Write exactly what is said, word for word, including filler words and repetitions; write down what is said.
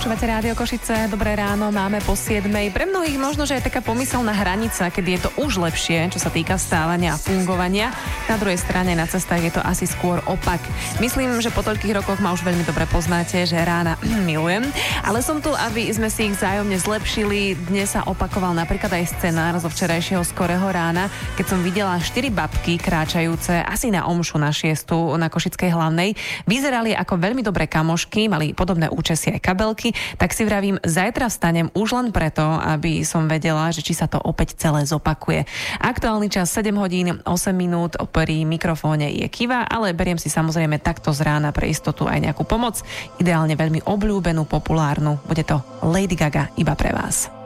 Počúvate Rádio Košice, dobré ráno, máme po siedmej. Pre mnohých možno, že je taká pomyselná hranica, kedy je to už lepšie, čo sa týka stávania a fungovania. Na druhej strane na cestách je to asi skôr opak. Myslím, že po toľkých rokoch ma už veľmi dobre poznáte, že rána milujem. Ale som tu, aby sme si ich vzájomne zlepšili. Dnes sa opakoval napríklad aj scenár zo včerajšieho skorého rána, keď som videla štyri babky kráčajúce asi na omšu na šiestu na Košickej hlavnej. Vyzerali ako veľmi dobré kamošky, mali podobné účesy aj kabelky, tak si vravím, zajtra vstanem už len preto, aby som vedela, že či sa to opäť celé zopakuje. Aktuálny čas sedem hodín osem minút, pri mikrofóne je Kiva, ale beriem si samozrejme takto z rána pre istotu aj nejakú pomoc, ideálne veľmi obľúbenú, populárnu. Bude to Lady Gaga iba pre vás.